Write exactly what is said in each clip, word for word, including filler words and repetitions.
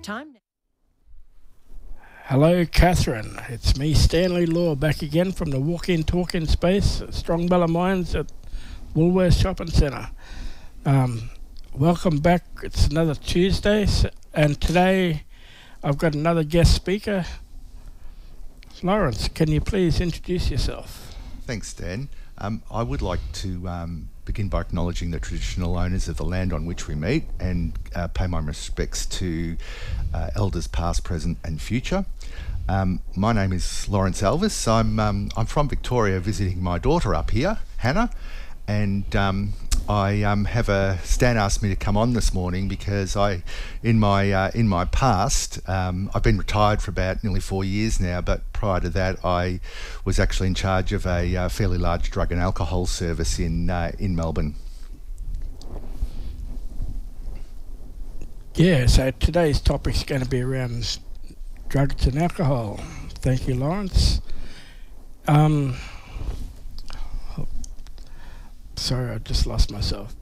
Time. Hello, Catherine. It's me, Stanley Law, back again from the walk-in, talk-in space at Strong Mines at Woolworths Shopping Centre. Um, welcome back. It's another Tuesday, and today I've got another guest speaker. Lawrence, can you please introduce yourself? Thanks, Stan. Um, I would like to um, begin by acknowledging the traditional owners of the land on which we meet and uh, pay my respects to uh, elders past, present and future. Um, my name is Lawrence Elvis. I'm um, I'm from Victoria, visiting my daughter up here, Hannah, and um, I um, have a Stan asked me to come on this morning because I, in my uh, in my past, um, I've been retired for about nearly four years now. But prior to that, I was actually in charge of a uh, fairly large drug and alcohol service in uh, in Melbourne. Yeah. So today's topic is going to be around drugs and alcohol. Thank you, Lawrence. Um. Sorry, I just lost myself.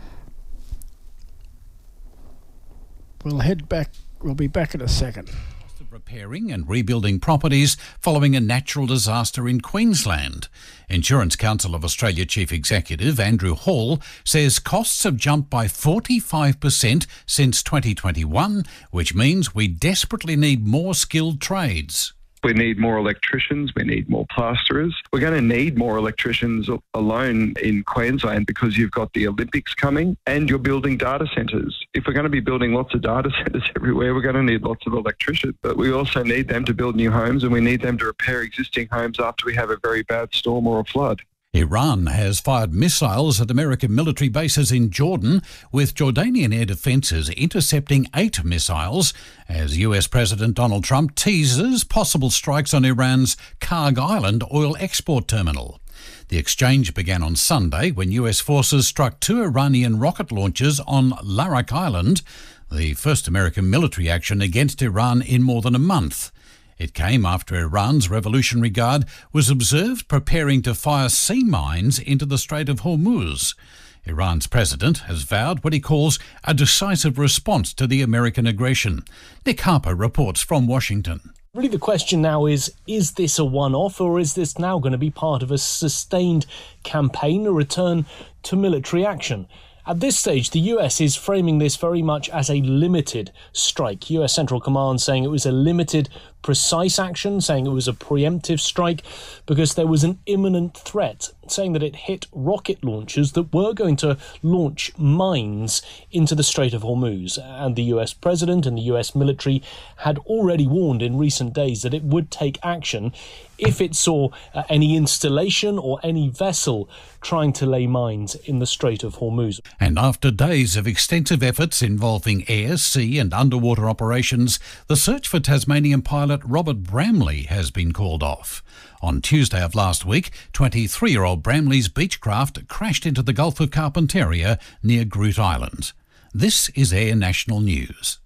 We'll head back. We'll be back in a second. Repairing and rebuilding properties following a natural disaster in Queensland. Insurance Council of Australia Chief Executive Andrew Hall says costs have jumped by forty-five percent since twenty twenty-one, which means we desperately need more skilled trades. We need more electricians, we need more plasterers. We're going to need more electricians alone in Queensland because you've got the Olympics coming and you're building data centres. If we're going to be building lots of data centres everywhere, we're going to need lots of electricians. But we also need them to build new homes, and we need them to repair existing homes after we have a very bad storm or a flood. Iran has fired missiles at American military bases in Jordan, with Jordanian air defences intercepting eight missiles as U S President Donald Trump teases possible strikes on Iran's Karg Island oil export terminal. The exchange began on Sunday when U S forces struck two Iranian rocket launchers on Larak Island, the first American military action against Iran in more than a month. It came after Iran's Revolutionary Guard was observed preparing to fire sea mines into the Strait of Hormuz. Iran's president has vowed what he calls a decisive response to the American aggression. Nick Harper reports from Washington. Really, the question now is, is this a one-off, or is this now going to be part of a sustained campaign, a return to military action? At this stage, the U S is framing this very much as a limited strike. U S Central Command saying it was a limited, precise action, saying it was a preemptive strike because there was an imminent threat, saying that it hit rocket launchers that were going to launch mines into the Strait of Hormuz. And the U S president and the U S military had already warned in recent days that it would take action if it saw uh, any installation or any vessel trying to lay mines in the Strait of Hormuz. And after days of extensive efforts involving air, sea and underwater operations, the search for Tasmanian pilot Robert Bramley has been called off. On Tuesday of last week, twenty-three-year-old Bramley's Beechcraft crashed into the Gulf of Carpentaria near Groote Island. This is Air National News.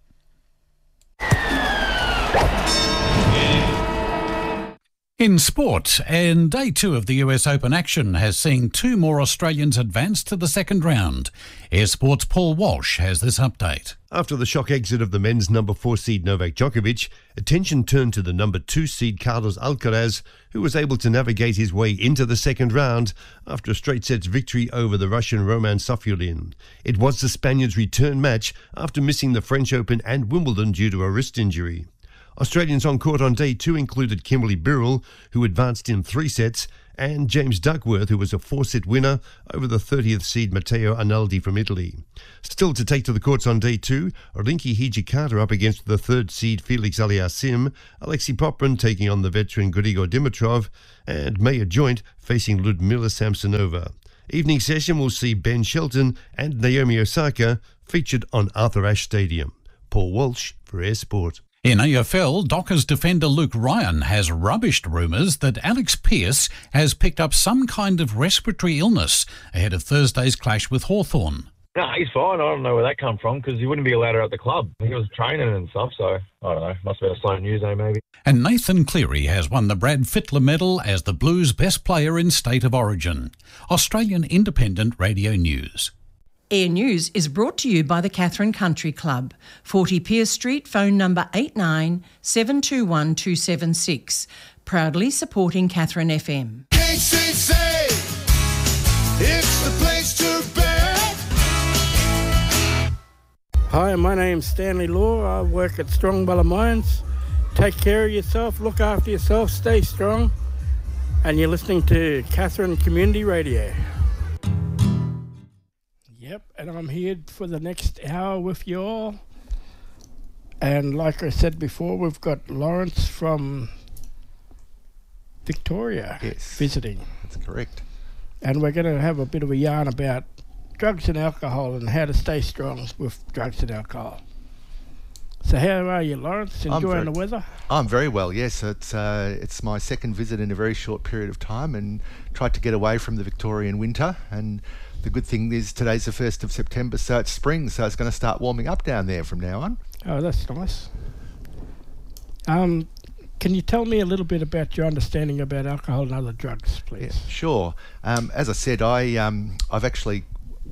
In sport, and day two of the U S Open action has seen two more Australians advance to the second round. Air Sport's Paul Walsh has this update. After the shock exit of the men's number four seed Novak Djokovic, attention turned to the number two seed Carlos Alcaraz, who was able to navigate his way into the second round after a straight sets victory over the Russian Roman Safyulin. It was the Spaniard's return match after missing the French Open and Wimbledon due to a wrist injury. Australians on court on day two included Kimberly Birrell, who advanced in three sets, and James Duckworth, who was a four-set winner over the thirtieth seed Matteo Arnaldi from Italy. Still to take to the courts on day two, Rinky Hijikata up against the third seed Felix Aliassime, Alexei Poprin taking on the veteran Grigor Dimitrov, and Maya Joint facing Ludmila Samsonova. Evening session will see Ben Shelton and Naomi Osaka featured on Arthur Ashe Stadium. Paul Walsh for Air Sport. In A F L, Dockers defender Luke Ryan has rubbished rumours that Alex Pearce has picked up some kind of respiratory illness ahead of Thursday's clash with Hawthorn. No, he's fine. I don't know where that come from because he wouldn't be allowed out at the club. He was training and stuff, so I don't know. Must have been a slow news day maybe. And Nathan Cleary has won the Brad Fittler Medal as the Blues' best player in State of Origin. Australian Independent Radio News. Air News is brought to you by the Catherine Country Club, forty Pierce Street, phone number eight nine seven two one two seven six. Proudly supporting Catherine F M. K C C, it's the place to be. Hi, my name's Stanley Law. I work at Strongbella Mines. Take care of yourself, look after yourself, stay strong. And you're listening to Catherine Community Radio. Yep, and I'm here for the next hour with you all. And like I said before, we've got Lawrence from Victoria Yes. visiting. That's correct. And we're going to have a bit of a yarn about drugs and alcohol and how to stay strong with drugs and alcohol. So how are you, Lawrence? I'm Enjoying very- the weather? I'm very well, yes. It's uh, it's my second visit in a very short period of time, and tried to get away from the Victorian winter. And the good thing is today's the first of September, so it's spring, so it's going to start warming up down there from now on. Oh, that's nice. Um, can you tell me a little bit about your understanding about alcohol and other drugs, please? Yeah, sure. Um, as I said, I um, I've actually,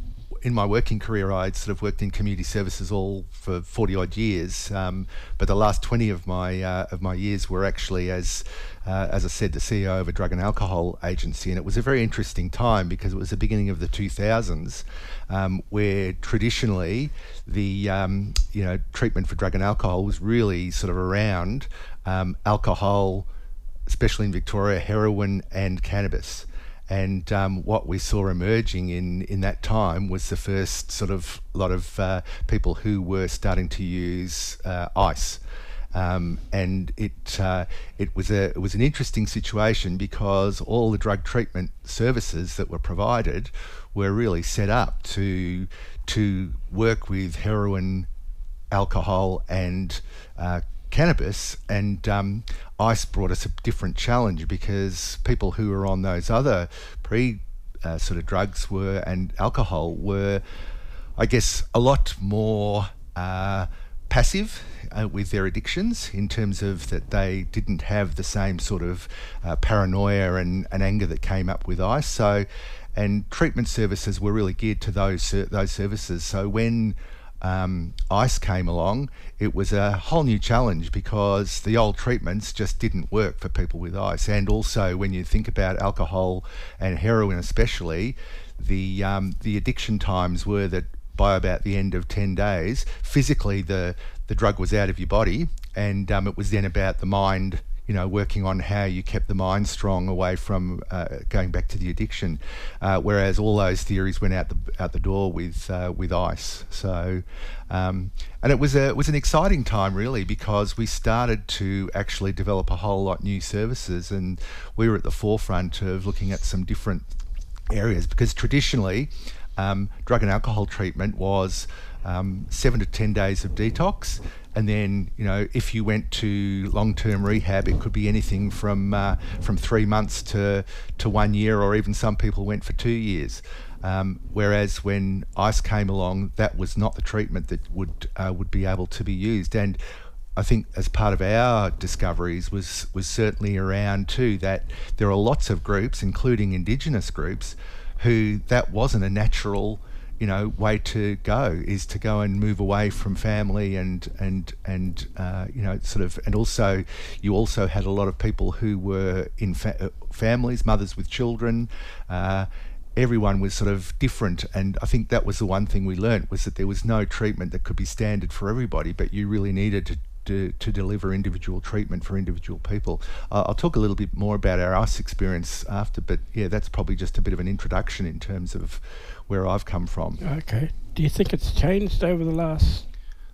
in my working career, I'd sort of worked in community services all for forty odd years. Um, but the last twenty of my uh, of my years were actually as uh, as I said, the C E O of a drug and alcohol agency, and it was a very interesting time because it was the beginning of the two thousands, um, where traditionally the um, you know treatment for drug and alcohol was really sort of around um, alcohol, especially in Victoria, heroin and cannabis. And um, what we saw emerging in, in that time was the first sort of lot of uh, people who were starting to use uh, ice. Um, and it uh, it was a it was an interesting situation because all the drug treatment services that were provided were really set up to to work with heroin, alcohol, and uh, cannabis, and um, ice brought us a different challenge because people who were on those other pre uh, sort of drugs were and alcohol were, I guess, a lot more uh, passive uh, with their addictions in terms of that they didn't have the same sort of uh, paranoia and, and anger that came up with ice. So, and treatment services were really geared to those ser- those services. So when Um, ice came along, it was a whole new challenge because the old treatments just didn't work for people with ice. And also when you think about alcohol and heroin especially, the um, the addiction times were that by about the end of ten days, physically the, the drug was out of your body, and um, it was then about the mind, you know, working on how you kept the mind strong away from uh, going back to the addiction, uh, whereas all those theories went out the out the door with uh, with ice. So, um, and it was a it was an exciting time really because we started to actually develop a whole lot new services, and we were at the forefront of looking at some different areas because traditionally, um, drug and alcohol treatment was um, seven to ten days of detox. And then, you know, if you went to long-term rehab, it could be anything from uh, from three months to to one year, or even some people went for two years. Um, whereas when ice came along, that was not the treatment that would uh, would be able to be used. And I think as part of our discoveries was was certainly around too that there are lots of groups, including Indigenous groups, who that wasn't a natural, you know, way to go, is to go and move away from family and and and uh, you know, sort of, and also you also had a lot of people who were in fa- families, mothers with children. Uh, everyone was sort of different, and I think that was the one thing we learnt, was that there was no treatment that could be standard for everybody, but you really needed to to, to deliver individual treatment for individual people. Uh, I'll talk a little bit more about our ice experience after, but yeah, that's probably just a bit of an introduction in terms of where I've come from. Okay. Do you think it's changed over the last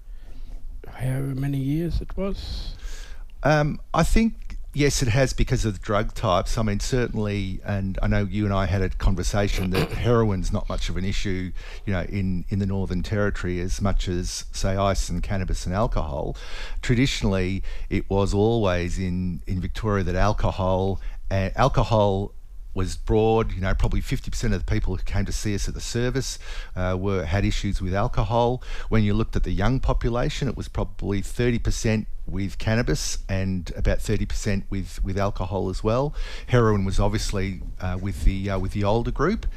however many years it was? Um, I think, yes, it has because of the drug types. I mean, certainly, and I know you and I had a conversation that heroin's not much of an issue, you know, in, in the Northern Territory as much as, say, ice and cannabis and alcohol. Traditionally, it was always in, in Victoria that alcohol, uh, alcohol was broad. You know, probably fifty percent of the people who came to see us at the service uh, were had issues with alcohol. When you looked at the young population, it was probably thirty percent with cannabis and about thirty percent with, with alcohol as well. Heroin was obviously uh, with the uh, with the older group.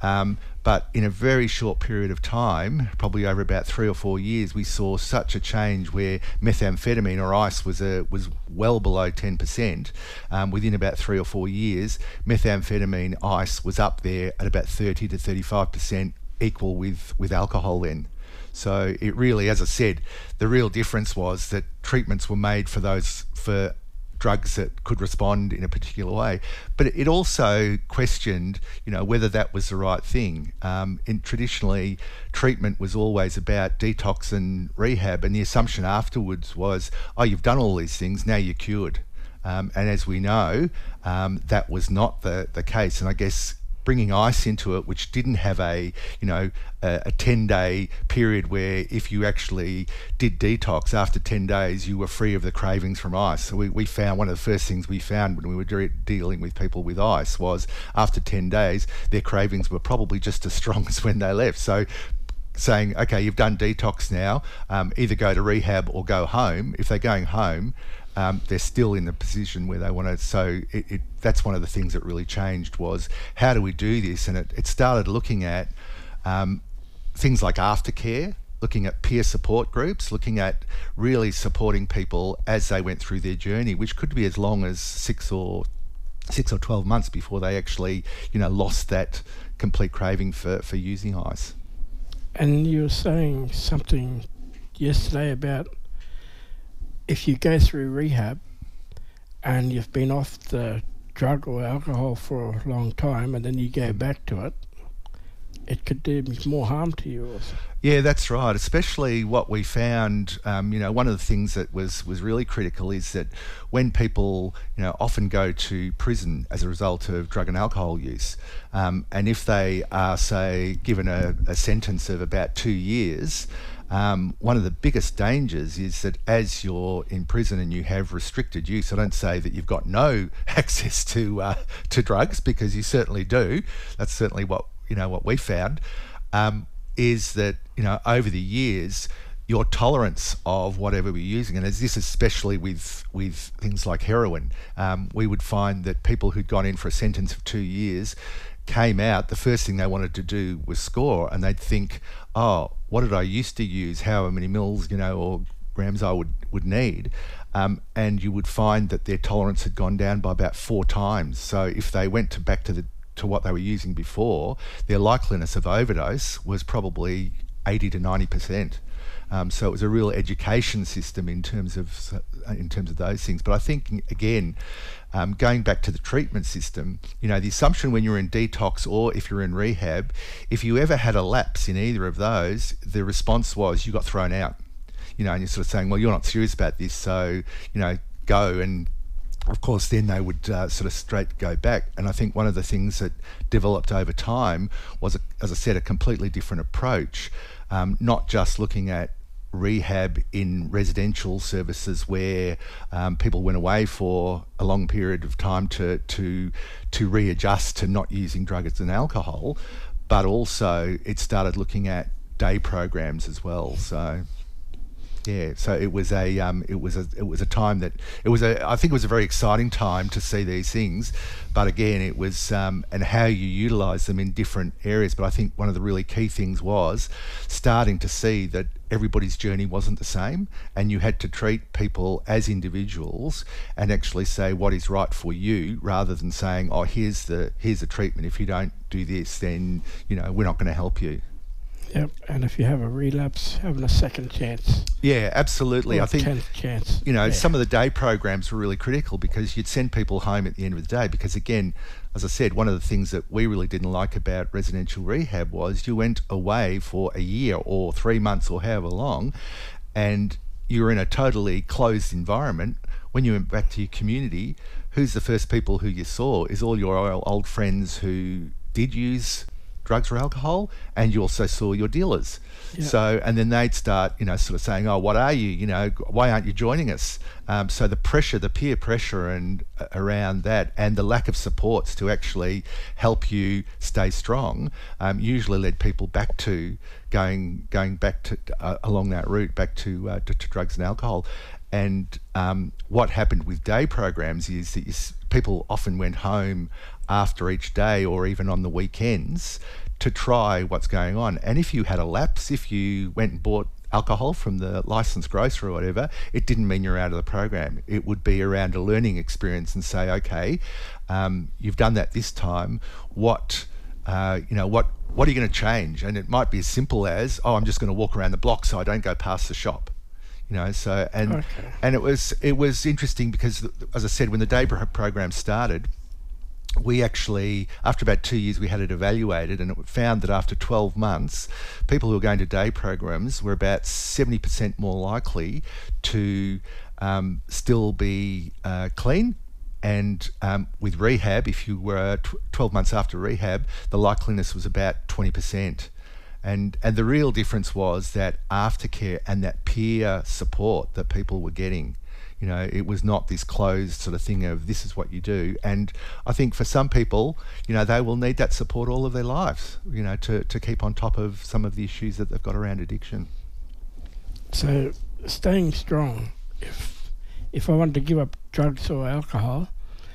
Um, but in a very short period of time, probably over about three or four years, we saw such a change where methamphetamine or ice was a, was well below ten percent. Um, within about three or four years, methamphetamine ice was up there at about thirty to thirty-five percent, equal with, with alcohol then. So it really, as I said, the real difference was that treatments were made for those for drugs that could respond in a particular way. But it also questioned, you know, whether that was the right thing. Um, and traditionally, treatment was always about detox and rehab, and the assumption afterwards was, oh, you've done all these things, now you're cured. Um, and as we know, um, that was not the, the case. And I guess bringing ice into it, which didn't have a, you know, a, a ten-day period where if you actually did detox, after ten days, you were free of the cravings from ice. So we, we found, one of the first things we found when we were de- dealing with people with ice was after ten days, their cravings were probably just as strong as when they left. So saying, okay, you've done detox now, um, either go to rehab or go home. If they're going home, Um, they're still in the position where they want to. So it, it, that's one of the things that really changed was, how do we do this? And it, it started looking at um, things like aftercare, looking at peer support groups, looking at really supporting people as they went through their journey, which could be as long as six or six or twelve months before they actually, you know, lost that complete craving for, for using ice. And you were saying something yesterday about, if you go through rehab and you've been off the drug or alcohol for a long time and then you go back to it, it could do more harm to you also. Yeah, that's right. Especially what we found, um, you know, one of the things that was, was really critical is that when people, you know, often go to prison as a result of drug and alcohol use, um, and if they are, say, given a, a sentence of about two years, Um, one of the biggest dangers is that as you're in prison and you have restricted use, I don't say that you've got no access to uh, to drugs, because you certainly do. That's certainly what, you know, what we found, um, is that, you know, over the years, your tolerance of whatever we're using, and as this especially with with things like heroin, um, we would find that people who'd gone in for a sentence of two years came out, the first thing they wanted to do was score, and they'd think, oh, what did I used to use, how many mils, you know, or grams I would, would need, um, and you would find that their tolerance had gone down by about four times. So if they went to back to the to what they were using before, their likeliness of overdose was probably eighty to ninety percent. Um, so it was a real education system in terms of in terms of those things. But I think, again, um, going back to the treatment system, you know, the assumption when you're in detox or if you're in rehab, if you ever had a lapse in either of those, the response was you got thrown out. You know, and you're sort of saying, well, you're not serious about this, so, you know, go. And of course, then they would uh, sort of straight go back. And I think one of the things that developed over time was, a, as I said, a completely different approach, um, not just looking at rehab in residential services where um, people went away for a long period of time to to to readjust to not using drugs and alcohol, but also it started looking at day programs as well. So yeah, so it was a um, it was a it was a time that it was a I think it was a very exciting time to see these things, but again it was um, and how you utilise them in different areas. But I think one of the really key things was starting to see that everybody's journey wasn't the same, and you had to treat people as individuals and actually say what is right for you, rather than saying, oh, here's the here's the treatment. If you don't do this, then, you know, we're not going to help you. Yep, and if you have a relapse, having a second chance. Yeah, absolutely. Or I think, tenth chance. you know, yeah. some of the day programs were really critical, because you'd send people home at the end of the day. Because again, as I said, one of the things that we really didn't like about residential rehab was you went away for a year or three months or however long, and you were in a totally closed environment. When you went back to your community, who's the first people who you saw is all your old friends who did use drugs or alcohol, and you also saw your dealers. Yeah. So, and then they'd start, you know, sort of saying, oh, what are you, you know, why aren't you joining us? Um, so the pressure, the peer pressure and uh, around that, and the lack of supports to actually help you stay strong, um, usually led people back to going going back to uh, along that route, back to, uh, to to drugs and alcohol. And um, what happened with day programs is that you, people often went home after each day or even on the weekends to try what's going on. And if you had a lapse, if you went and bought alcohol from the licensed grocer or whatever, it didn't mean you're out of the program. It would be around a learning experience and say, okay, um, you've done that this time. What, uh, you know, what, what are you going to change? And it might be as simple as, oh, I'm just going to walk around the block so I don't go past the shop. You know, so and okay. and it was it was interesting because, as I said, when the day pro- program started, we actually, after about two years, we had it evaluated, and it found that after twelve months, people who were going to day programs were about seventy percent more likely to um, still be uh, clean. And um, with rehab, if you were tw- twelve months after rehab, the likeliness was about twenty percent. And and the real difference was that aftercare and that peer support that people were getting. You know, it was not this closed sort of thing of this is what you do. And I think for some people, you know, they will need that support all of their lives, you know, to, to keep on top of some of the issues that they've got around addiction. So staying strong, if if I want to give up drugs or alcohol,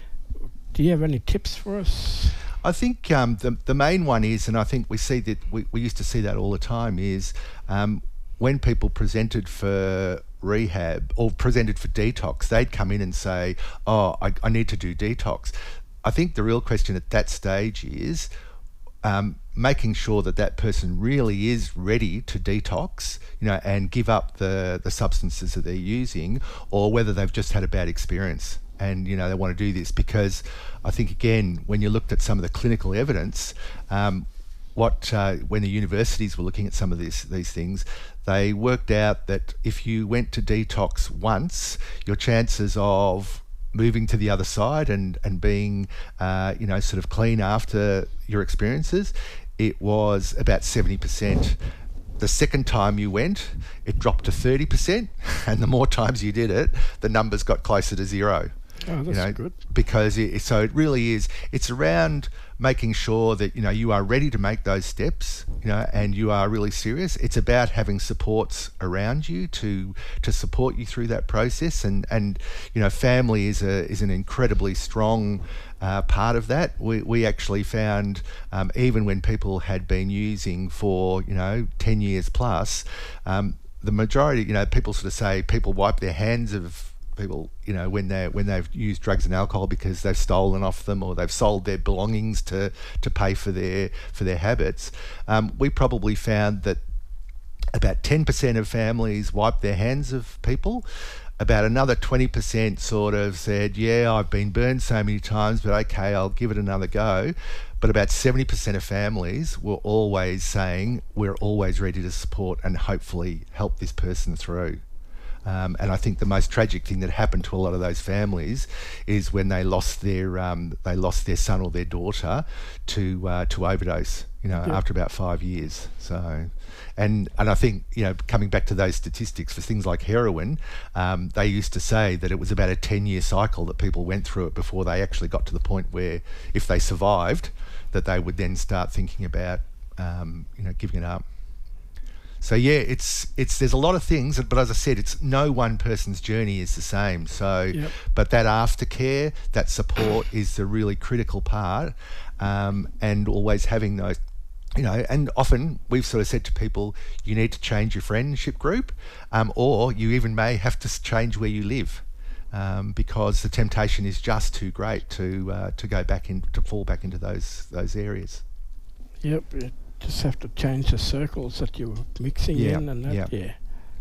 do you have any tips for us? I think um, the the main one is, and I think we see that we, we used to see that all the time, is um, when people presented for rehab or presented for detox, they'd come in and say, oh, I, I need to do detox. I think the real question at that stage is um, making sure that that person really is ready to detox, you know, and give up the, the substances that they're using, or whether they've just had a bad experience. And, you know, they want to do this because I think, again, when you looked at some of the clinical evidence, um, what uh, when the universities were looking at some of this, these things, they worked out that if you went to detox once, your chances of moving to the other side and, and being, uh, you know, sort of clean after your experiences, it was about seventy percent. The second time you went, it dropped to thirty percent. And the more times you did it, the numbers got closer to zero. Oh, that's you know, good. Because it, so it really is, it's around making sure that, you know, you are ready to make those steps, you know, and you are really serious. It's about having supports around you to to support you through that process. And, and you know, family is a is an incredibly strong uh, part of that. We, we actually found, um, even when people had been using for, you know, ten years plus, um, the majority, you know, people sort of say people wipe their hands of people, you know, when they when they've used drugs and alcohol because they've stolen off them or they've sold their belongings to to pay for their for their habits. Um, we probably found that about ten percent of families wipe their hands of people. About another twenty percent sort of said, yeah, I've been burned so many times, but okay, I'll give it another go. But about seventy percent of families were always saying, we're always ready to support and hopefully help this person through. Um, and I think the most tragic thing that happened to a lot of those families is when they lost their um, they lost their son or their daughter to uh, to overdose. You know, yeah. after about five years. So, and and I think, you know, coming back to those statistics for things like heroin, um, they used to say that it was about a ten-year cycle that people went through it before they actually got to the point where, if they survived, that they would then start thinking about, um, you know, giving it up. So yeah, it's it's there's a lot of things, but as I said, it's no one person's journey is the same. So, yep. But that aftercare, that support is the really critical part, um, and always having those, you know. And often we've sort of said to people, you need to change your friendship group, um, or you even may have to change where you live, um, because the temptation is just too great to uh, to go back in to fall back into those those areas. Yep. It- Just have to change the circles that you're mixing yeah, in and that, yeah. yeah.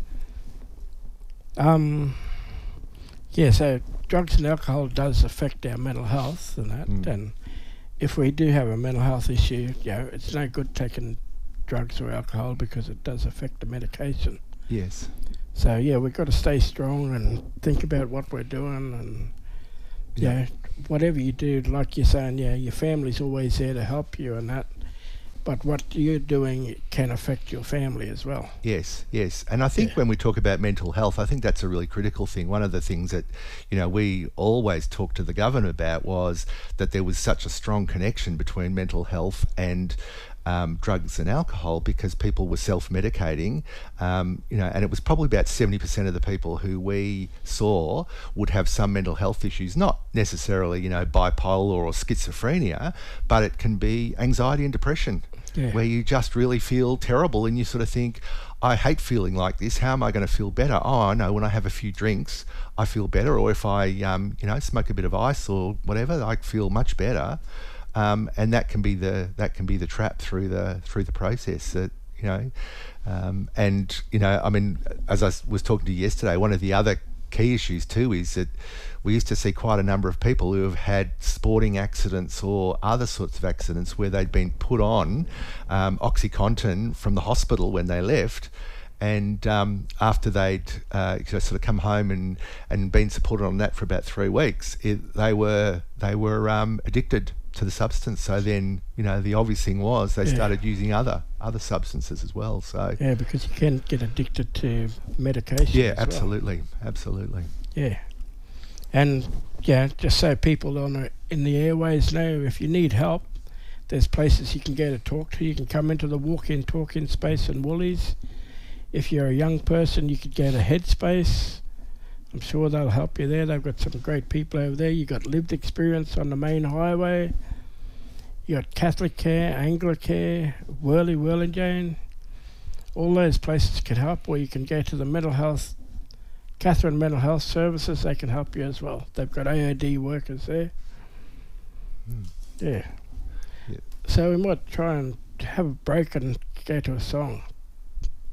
Um, yeah, so drugs and alcohol does affect our mental health and that, mm. and if we do have a mental health issue, you know, it's no good taking drugs or alcohol because it does affect the medication. Yes. So, yeah, we've got to stay strong and think about what we're doing and, yeah, you know, whatever you do, like you're saying, yeah, your family's always there to help you and that. But what you're doing can affect your family as well. Yes, yes. And I think yeah. when we talk about mental health, I think that's a really critical thing. One of the things that, you know, we always talked to the governor about was that there was such a strong connection between mental health and Um, drugs and alcohol, because people were self-medicating, um, you know, and it was probably about seventy percent of the people who we saw would have some mental health issues, not necessarily, you know, bipolar or schizophrenia, but it can be anxiety and depression. Yeah. where you just really feel terrible and you sort of think, I hate feeling like this. How am I going to feel better? Oh, I know when I have a few drinks, I feel better. Or if I, um, you know, smoke a bit of ice or whatever, I feel much better. Um, and that can be the that can be the trap through the through the process. That you know, um, and you know, I mean, as I was talking to you yesterday, one of the other key issues too is that we used to see quite a number of people who have had sporting accidents or other sorts of accidents where they'd been put on um, OxyContin from the hospital when they left, and um, after they'd uh, sort of come home and, and been supported on that for about three weeks, it, they were they were um, addicted to the substance. So then, you know, the obvious thing was they Yeah. started using other other substances as well. So Yeah, because you can get addicted to medication. yeah, as well. absolutely, absolutely. Yeah. And yeah, just so people on the, in the airways know, if you need help, there's places you can go to talk to. You can come into the walk-in, talk-in space in Woolies. If you're a young person, you could go to Headspace. I'm sure they'll help you there. They've got some great people over there. You got lived experience on the main highway. You got Catholic Care, Anglicare, Whirly Whirlingane. All those places can help, or you can go to the mental health, Catherine Mental Health Services. They can help you as well. They've got A O D workers there. Mm. Yeah. Yeah. So we might try and have a break and go to a song.